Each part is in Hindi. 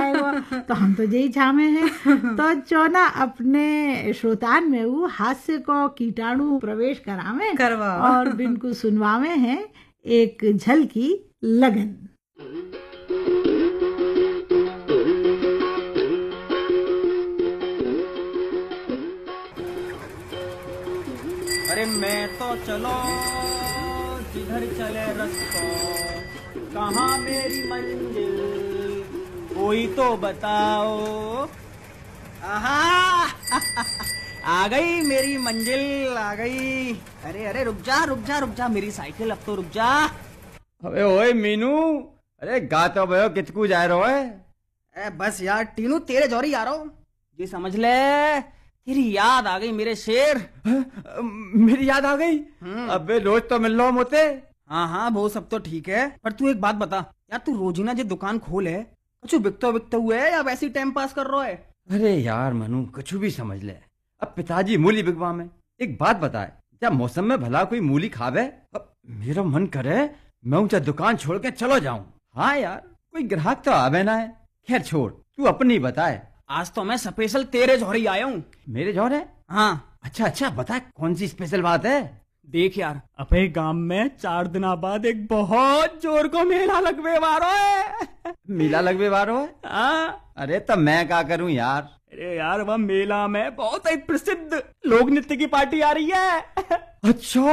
आएगा तो हम तो यही छामे हैं। तो चौना अपने श्रोतान में वो हास्य को कीटाणु प्रवेश करावे और बिनको सुनवावे हैं एक झलकी लगन। अरे मैं तो चलो जिधर चले रस्तो, कहाँ मेरी मंजिल कोई तो बताओ। आहा आ गई मेरी मंजिल आ गई। अरे अरे रुक जा रुक जा रुक जा मेरी साइकिल, अब तो रुक जा। अबे ओए मीनू, अरे गा तो भयो कितकू जा रहा है। बस यार टीनू तेरे जौरी आ रहा हूँ, ये समझ ले तेरी याद आ गई मेरे शेर। मेरी याद आ गई? अबे रोज तो मिल रहा हूँ मुझे। हाँ वो सब तो ठीक है, पर तू एक बात बता यार, तू रोजीना जो दुकान खोल है कुछ बिकते हुए है या वैसे ही टाइम पास कर रहा है? अरे यार मनु कुछ भी समझ ले, अब पिताजी मूली बिकवा में। एक बात बताए, क्या मौसम में भला कोई मूली खावे? अब मेरा मन करे मैं ऊंचा दुकान छोड़ के चलो जाऊं। हाँ यार कोई ग्राहक तो आवे ना है। खैर छोड़, तू अपनी बताए। आज तो मैं स्पेशल तेरे जौहरी आया हूँ। मेरे जौहरे? हाँ। अच्छा बता कौन सी स्पेशल बात है? देख यार, अपने गांव में 4 दिन बाद एक बहुत जोर को मेला लगवे वारो है। मेला लगवे वारो है? हाँ। अरे तब मैं क्या करूं यार? अरे यार वह मेला में बहुत ही प्रसिद्ध लोक नृत्य की पार्टी आ रही है। अच्छा।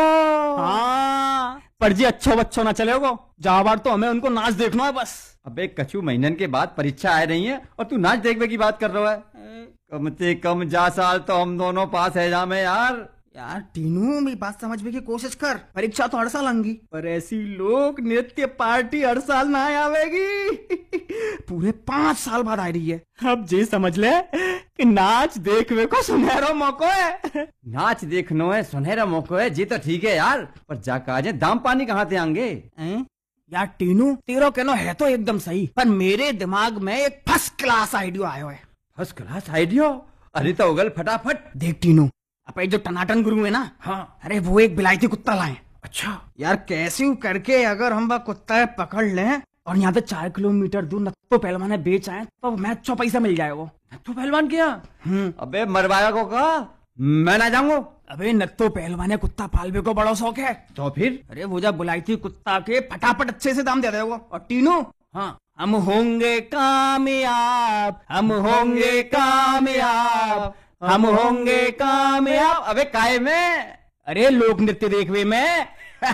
हाँ, पर जी अच्छो बच्चों ना चलेगो, जा बार तो हमें उनको नाच देखना है बस। अबे कछु महीनन के बाद परीक्षा आ रही है और तू नाच देखने की बात कर रहा है। कम से कम जा साल तो हम दोनों पास है जा में यार। यार टीनू मेरी बात समझने की कोशिश कर, परीक्षा तो हर साल आएंगी, पर ऐसी लोक नृत्य पार्टी हर साल ना आवेगी। पूरे 5 साल बाद आ रही है। अब जी समझ ले कि नाच देखने को सुनहरा मौका है। नाच देखनो है सुनहरा मौका है जी तो ठीक है यार, पर जाकर दाम पानी कहाँ से आएंगे? यार टीनू तेरा कहना है तो एकदम सही, पर मेरे दिमाग में एक फर्स्ट क्लास आइडिया आया है। First class idea? अरे तो उगल फटाफट। देख टीनू, अपने जो टनाटन गुरु है ना, हाँ, अरे वो एक बिलायती कुत्ता लाए। अच्छा यार कैसे करके अगर हम वह कुत्ता पकड़ लें और यहाँ से 4 किलोमीटर दूर नत्तो पहलवान बेच आए तो मैं अच्छा पैसा मिल जाए। वो नत्तो पहलवान क्या? अबे मरवाया को कहा, मैं ना जाऊंगा। अबे नत्तो पहलवान कुत्ता पालवे को बड़ा शौक है। तो फिर? अरे वो जब बुलायती कुत्ता के फटाफट अच्छे से दाम दे देगा। और टीनू, हाँ, हम होंगे कामयाब, हम होंगे कामयाब, हम होंगे कामयाब। अबे काय में? अरे लोक नृत्य देखवे में।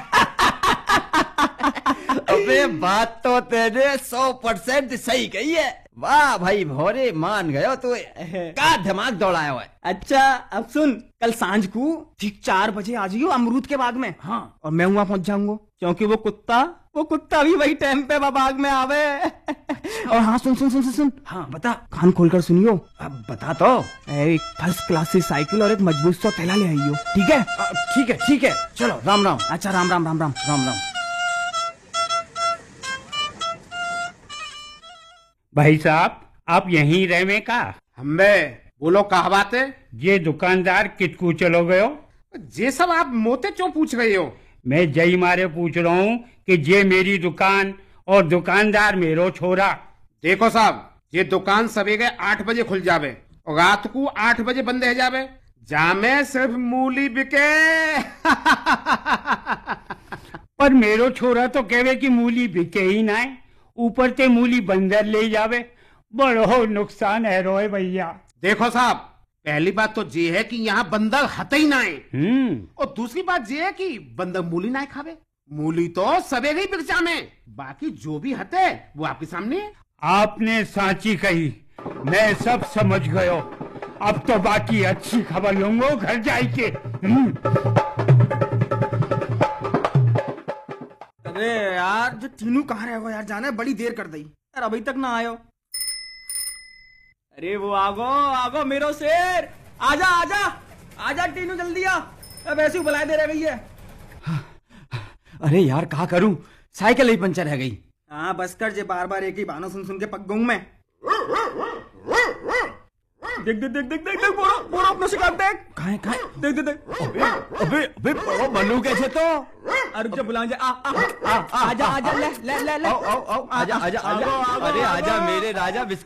अबे बात तो तेरे 100% सही कही है। वाह भाई भोरे, मान गयो तू। का दिमाग दौड़ाया हुआ है। अच्छा अब सुन, कल सांझ को ठीक 4 बजे आ जाइयो अमरूद के बाग में। हाँ, और मैं वहां पहुंच जाऊंगा, क्योंकि वो कुत्ता भी वही टाइम पे बाग में आवे। और हाँ सुन, हाँ बता, कान खोलकर सुनियो। अब बता तो। एक फर्स्ट क्लास से साइकिल और एक मजबूत सा थैला ले आइयो, ठीक है? ठीक है, चलो राम राम। अच्छा राम राम। भाई साहब आप यहीं रहे का? हमें बोलो कहा बात है? ये दुकानदार कितकू चलो गयो? ये सब आप मोते क्यों पूछ रहे हो? मैं जय मारे पूछ रहा हूँ कि ये मेरी दुकान और दुकानदार मेरो छोरा। देखो साहब, ये दुकान सवेरे 8 बजे खुल जावे और रात को 8 बजे बंद रह जावे। जामे सिर्फ मूली बिके। पर मेरो छोरा तो कहवे कि मूली बिके ही ना है, ऊपर ते मूली बंदर ले जावे। बड़ो नुकसान है रोए भैया। देखो साहब, पहली बात तो ये है कि यहाँ बंदर हते ही ना है, और दूसरी बात ये है कि बंदर मूली ना खावे। मूली तो सवेरे ही बिक जामे, बाकी जो भी हते वो आपके सामने है। आपने साची कही, मैं सब समझ गयो। अब तो बाकी अच्छी खबर लूंगा घर जाके। अरे यार जो टीनू कहाँ रहेगा यार, जाना है, बड़ी देर कर दी यार, अभी तक ना आयो। अरे वो आगो मेरो शेर, आजा टीनू जल्दी आ, अब ऐसे ही बुलाए दे रह गई है। अरे यार कहा करूं, साइकिल ही पंचर है गई। हाँ बस कर, जे बार एक ही बहाना सुन के पक गऊं मैं। देख बोरा अपना शिकार देख। कहाँ देख। अबे बनू कैसे तो? अरे जब बुला आजा ले। आजा। अरे आजा मेरे राजा।